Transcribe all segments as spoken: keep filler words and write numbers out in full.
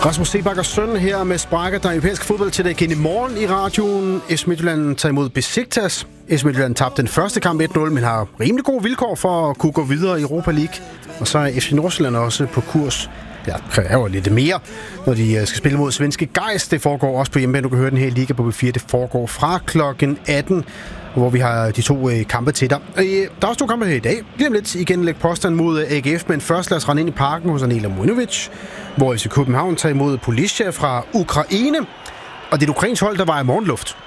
Rasmus Seebach og Søn her med sparker der europæisk fodbold til dig igen i morgen i radioen. F C Midtjylland tager imod Besiktas. F C Midtjylland tabte den første kamp et nul, men har rimelig gode vilkår for at kunne gå videre i Europa League. Og så er F C Nordsjælland også på kurs. Ja, kræver lidt mere, når de skal spille mod svenske Geist. Det foregår også på hjemmebane. Du kan høre den her liga på B fire. Det foregår fra klokken atten, hvor vi har de to øh, kampe til dig. Øh, der er også to kampe her i dag. Lige om lidt igen lægge påstand mod A G F, men først lad os rende ind i parken hos Anela Mujnovic, hvor F C København tager imod Polisia fra Ukraine. Og det er et ukrainsk hold, der var i morgenluft.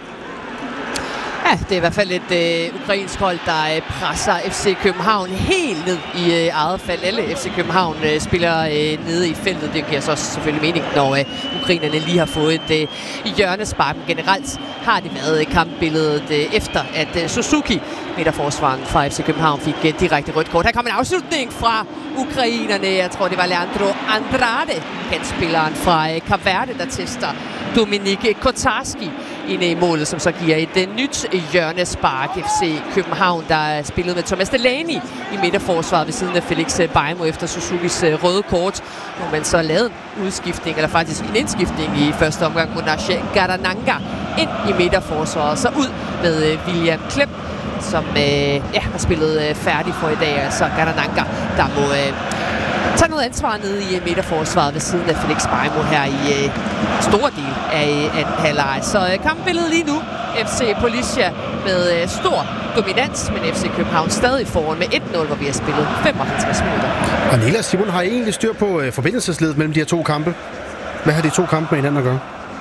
Ja, det er i hvert fald et øh, ukrainsk hold, der øh, presser F C København helt ned i øh, eget fald. Alle F C København øh, spiller øh, nede i feltet. Det giver så også selvfølgelig mening, når øh, ukrainerne lige har fået et øh, hjørnespark. Generelt har det været øh, kampbilledet øh, efter, at øh, Suzuki, midterforsvaren fra F C København, fik øh, direkte rødt kort. Her kom en afslutning fra ukrainerne. Jeg tror, det var Leandro Andrade, kantspilleren fra øh, Cape Verde, der tester Dominik Kotarski ind i målet, som så giver et uh, nyt hjørnespark. F C København, der er spillet med Thomas Delaney i midterforsvaret ved siden af Felix Beijmo efter Suzukis uh, røde kort, hvor man så lavede en udskiftning, eller faktisk en indskiftning i første omgang. Monashe Garananga ind i midterforsvaret, så ud med uh, William Klem, som uh, ja, har spillet uh, færdig for i dag. Altså Garananga, der må uh, tage noget ansvar nede i uh, midterforsvaret ved siden af Felix Beijmo her i uh, store del af anden halvleg. Så uh, kampbilledet lige nu. F C Polisia med uh, stor dominans, men F C København stadig foran med et nul, hvor vi har spillet femoghalvtreds minutter. Og Nela og Simon har egentlig styr på uh, forbindelsesledet mellem de her to kampe. Hvad har de to kampe med hinanden at gøre?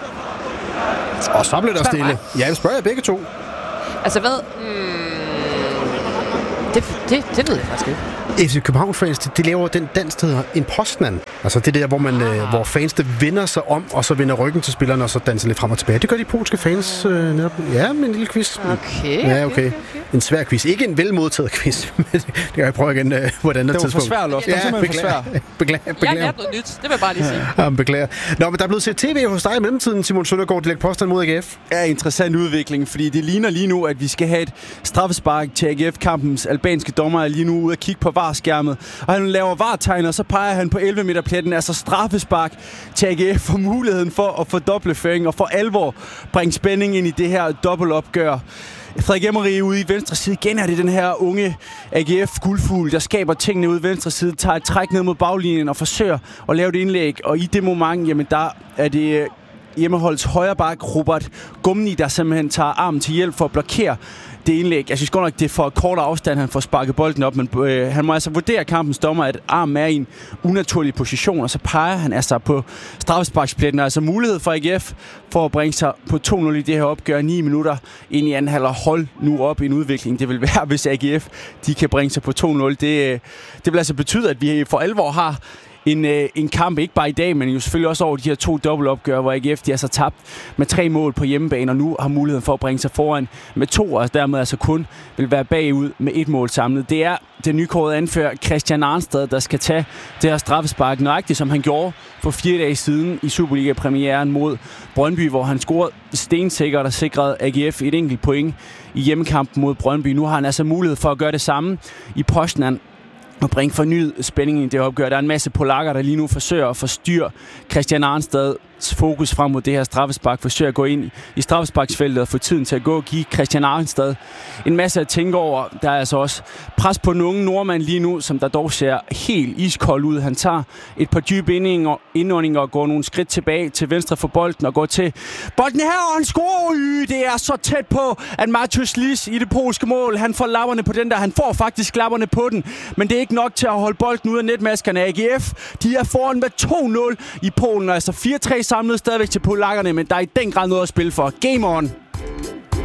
Og så blev der stille. Mig. Ja, jeg spørger jer begge to. Altså hvad? Hmm, det, det, det ved jeg faktisk ikke. F C København-fans, de, de laver den dans, der hedder en postmand. Altså det der, hvor, man, ah. øh, hvor fans der vender sig om, og så vender ryggen til spillerne, og så danser lidt frem og tilbage. Det gør de polske fans øh, netop. Ja, med en lille quiz. Okay, ja, okay. okay, okay. En svær quiz. Ikke en velmodtaget quiz. Det kan jeg prøve igen øh, på et andet tidspunkt. Det var for svært, Loft. Det var simpelthen for svært. Beklager. Beklager. Jeg har noget nyt. Det vil jeg bare lige sige. Ja, beklager. Nå, men der er blevet set tv hos dig i mellemtiden, Simon Søndergaard, direkte påstand mod A G F. Ja, interessant udvikling, fordi det ligner lige nu, at vi skal have et straffespark til A G F-kampens albanske dommer er lige nu ude at kigge på V A R-skærmet. Og han laver V A R-tegn, og så peger han på elleve meter pletten, altså straffespark til A G F for muligheden for at fordoble føringen og for alvor bringe spænding ind i det her dobbeltopgør. Frederik Emery ude i venstre side. Igen er det den her unge A G F-guldfugl, der skaber tingene ude i venstre side, tager et træk ned mod baglinjen og forsøger at lave et indlæg. Og i det moment, jamen der er det hjemmeholdets højre bak, Robert Gumni, der simpelthen tager armen til hjælp for at blokere det indlæg. Jeg synes godt nok, det er for kort afstand, han får sparket bolden op, men øh, han må altså vurdere kampens dommer, at armen er i en unaturlig position, og så peger han altså på straffesparkspletten. Altså mulighed for A G F for at bringe sig på to nul i det her opgør, ni minutter ind i anden halvleg. Hold nu op i en udvikling. Det vil være, hvis A G F de kan bringe sig på to nul. Det, det vil altså betyde, at vi for alvor har En, øh, en kamp, ikke bare i dag, men jo selvfølgelig også over de her to dobbeltopgør, hvor A G F de har så tabt med tre mål på hjemmebane, og nu har muligheden for at bringe sig foran med to, og dermed altså kun vil være bagud med et mål samlet. Det er den nykårede anfører Christian Arnstad, der skal tage det her straffespark, nøjagtigt som han gjorde for fire dage siden i Superliga-premieren mod Brøndby, hvor han scorede stensikkert og sikrede A G F et enkelt point i hjemmekampen mod Brøndby. Nu har han altså mulighed for at gøre det samme i Poznan og bringe fornyet spænding i det opgør. Der er en masse polakker, der lige nu forsøger at forstyrre Christian Arnstads fokus frem mod det her straffespark, forsøger at gå ind i straffesparksfeltet og få tiden til at gå og give Christian Arnstad en masse at tænke over. Der er altså også pres på den unge nordmand lige nu, som der dog ser helt iskold ud. Han tager et par dybe indåndinger og går nogle skridt tilbage til venstre for bolden og går til bolden her, og han scorer. Det er så tæt på, at Mateusz Lis i det polske mål, han får lapperne på den der. Han får faktisk lapperne på den, men det er ikke nok til at holde bolden ud af netmaskerne. A G F, de er foran med to nul i Polen, altså fire tre samlet stadigvæk til polakkerne, men der er i den grad noget at spille for. Game on!